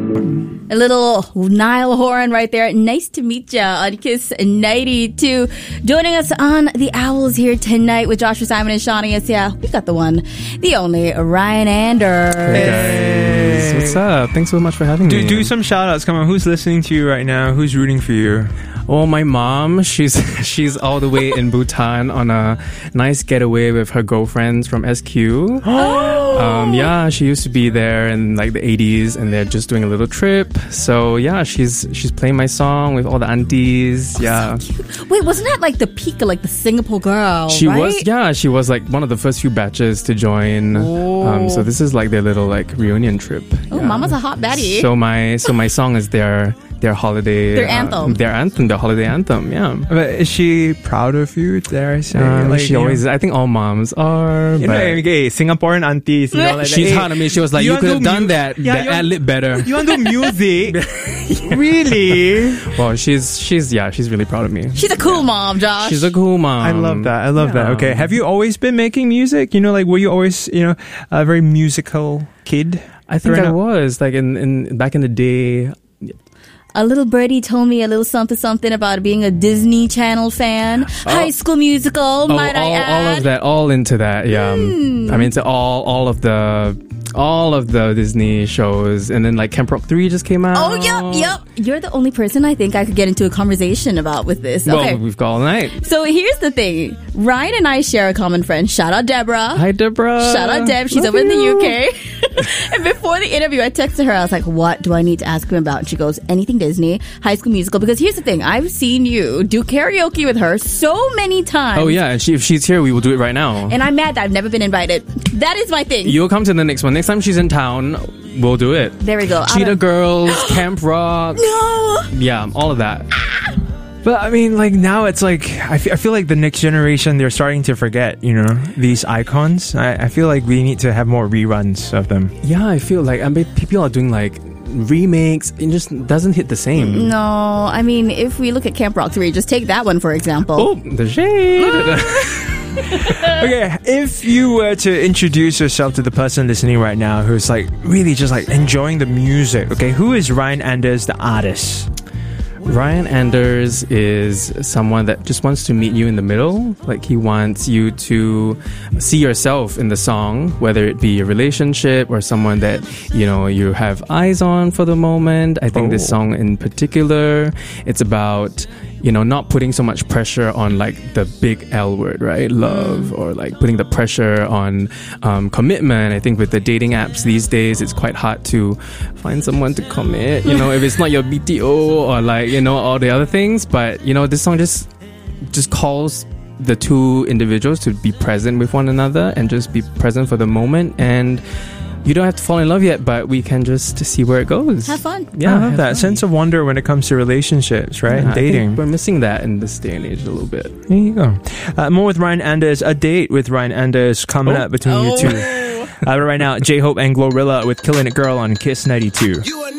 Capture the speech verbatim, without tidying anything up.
A little Nile horn right there. Nice to meet ya on Kiss ninety-two. Joining us on the Owls here tonight with Joshua Simon and Shawnee S. Yeah, we got the one, the only Ryan Anders. Hey. What's up? Thanks so much for having do, me. Do some shout outs. Come on, who's listening to you right now? Who's rooting for you? Well, my mom, she's she's all the way in Bhutan on a nice getaway with her girlfriends from S Q. Oh. Um, yeah, she used to be there in like the eighties, and they're just doing a little trip. So yeah, she's she's playing my song with all the aunties. Oh, yeah. So cute. Wait, wasn't that like the peak of like the Singapore girl? She right? was, yeah, she was like one of the first few batches to join. Oh. Um, so this is like their little like reunion trip. Oh, yeah. Mama's a hot baddie. So my so my song is their their holiday Their uh, anthem. their anthem, their holiday anthem. Yeah. But is she proud of you? Dare I say? Um, like, she you always, know, I think all moms are. you but know, okay, Singaporean aunties. You know, like, she's hey, hard on me. She was like, you you, want could to have do done mu- that. Yeah, that you want- ad lib better. You want to do music? Really? Well, she's she's yeah, she's really proud of me. She's a cool mom, Josh. She's a cool mom. I love that. I love that. yeah. Okay, have you always been making music? You know, like were you always, you know, a very musical kid? I think growing I up? was like in, in back in the day. A little birdie told me a little something something about being a Disney Channel fan. High School Musical, Oh, might I all, add. all of that, all into that. Yeah, Hmm. I mean, into all all of the all of the Disney shows, and then like Camp Rock three just came out. Oh, yep, yep. You're the only person I think I could get into a conversation about with this. Okay. Well, we've got all night. So here's the thing. Ryan and I share a common friend. Shout out Deborah. Hi, Deborah. Shout out Deb. She's Love over in the you. U K. And before the interview, I texted her. I was like, what do I need to ask him about? And she goes, anything Disney, High School Musical. Because here's the thing. I've seen you do karaoke with her so many times. Oh yeah, and she, if she's here, we will do it right now. And I'm mad that I've never been invited. That is my thing. You'll come to the next one. Next time she's in town, we'll do it. There we go. Out Cheetah of- Girls, Camp Rock. No. Yeah, all of that. But I mean, like now it's like I fe- I feel like the next generation, they're starting to forget, you know, these icons. I, I feel like we need to have more reruns of them. Yeah, I feel like I mean people are doing like remakes. It just doesn't hit the same. No, I mean, if we look at Camp Rock three, just take that one for example. Oh, the shade. Okay, if you were to introduce yourself to the person listening right now who's like really just like enjoying the music, okay, who is Ryan Anders, the artist? Ryan Anders is someone that just wants to meet you in the middle. Like he wants you to see yourself in the song, whether it be a relationship or someone that, you know, you have eyes on for the moment. I think Oh. this song in particular, it's about, you know, not putting so much pressure on like the big L word, right? Love, or like putting the pressure on um, commitment. I think with the dating apps these days, it's quite hard to find someone to commit, you know, if it's not your B T O or like, you know, all the other things. But, you know, this song just just calls the two individuals to be present with one another and just be present for the moment. And you don't have to fall in love yet, but we can just see where it goes. Have fun. Yeah, I love have that fun. sense of wonder when it comes to relationships, right? Yeah, and I think dating. we're missing that in this day and age a little bit. There you go. Uh, more with Ryan Anders. A date with Ryan Anders coming Oh. up between Oh. you two. Uh, right now, J-Hope and Glorilla with Killing It Girl on Kiss ninety-two. You are